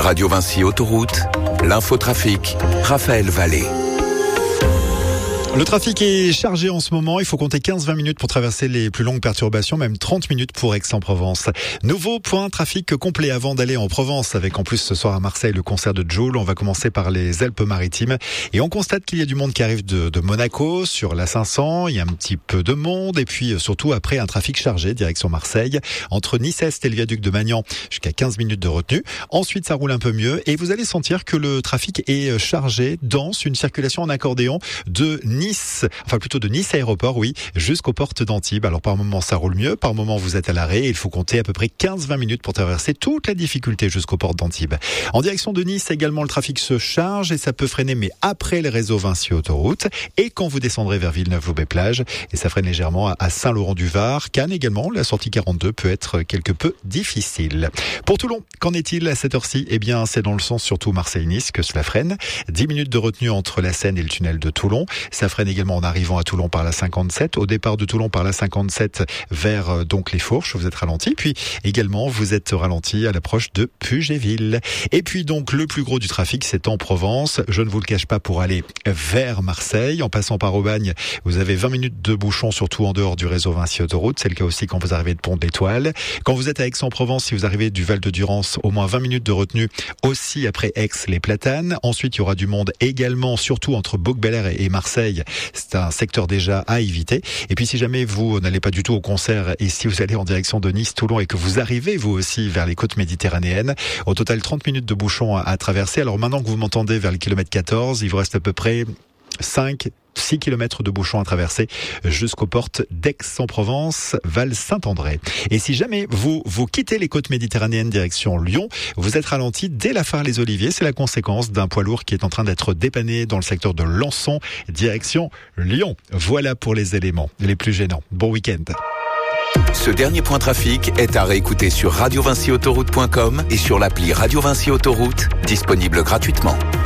Radio Vinci Autoroute, l'infotrafic, Raphaël Vallée. Le trafic est chargé en ce moment. Il faut compter 15-20 minutes pour traverser les plus longues perturbations, même 30 minutes pour Aix-en-Provence. Nouveau point trafic complet avant d'aller en Provence, avec en plus ce soir à Marseille le concert de Jul. On va commencer par les Alpes-Maritimes et on constate qu'il y a du monde qui arrive de Monaco sur la 500. Il y a un petit peu de monde et puis surtout après un trafic chargé direction Marseille entre Nice-Est et le viaduc de Magnan jusqu'à 15 minutes de retenue. Ensuite ça roule un peu mieux et vous allez sentir que le trafic est chargé, dense, une circulation en accordéon de Nice, enfin plutôt de Nice Aéroport, oui, jusqu'aux portes d'Antibes. Alors par moment ça roule mieux, par moment vous êtes à l'arrêt et il faut compter à peu près 15-20 minutes pour traverser toute la difficulté jusqu'aux portes d'Antibes. En direction de Nice également le trafic se charge et ça peut freiner mais après les réseaux Vinci Autoroute et quand vous descendrez vers Villeneuve-Loubet-Plage et ça freine légèrement à Saint-Laurent-du-Var. Cannes également, la sortie 42 peut être quelque peu difficile. Pour Toulon, qu'en est-il à cette heure-ci? Eh bien c'est dans le sens surtout Marseille-Nice que cela freine. 10 minutes de retenue entre la Seine et le tunnel de Toulon. Ça freine également en arrivant à Toulon par la 57. Au départ de Toulon par la 57 vers donc les Fourches, vous êtes ralenti. Puis également, vous êtes ralenti à l'approche de Puget-Ville. Et puis donc, le plus gros du trafic, c'est en Provence. Je ne vous le cache pas, pour aller vers Marseille. En passant par Aubagne, vous avez 20 minutes de bouchon, surtout en dehors du réseau Vinci Autoroute. C'est le cas aussi quand vous arrivez de Pont de l'Étoile. Quand vous êtes à Aix-en-Provence, si vous arrivez du Val de Durance, au moins 20 minutes de retenue aussi après Aix, les Platanes. Ensuite, il y aura du monde également, surtout entre Bourg-Bel-Air et Marseille. C'est un secteur déjà à éviter. Et puis si jamais vous n'allez pas du tout au concert et si vous allez en direction de Nice, Toulon et que vous arrivez vous aussi vers les côtes méditerranéennes, au total 30 minutes de bouchon à traverser. Alors maintenant que vous m'entendez vers le kilomètre 14, il vous reste à peu près 6 km de bouchons à traverser jusqu'aux portes d'Aix-en-Provence, Val-Saint-André. Et si jamais vous quittez les côtes méditerranéennes direction Lyon, vous êtes ralenti dès la phare Les Oliviers. C'est la conséquence d'un poids lourd qui est en train d'être dépanné dans le secteur de Lançon, direction Lyon. Voilà pour les éléments les plus gênants. Bon week-end. Ce dernier point trafic est à réécouter sur radiovinciautoroute.com et sur l'appli Radio Vinci Autoroute, disponible gratuitement.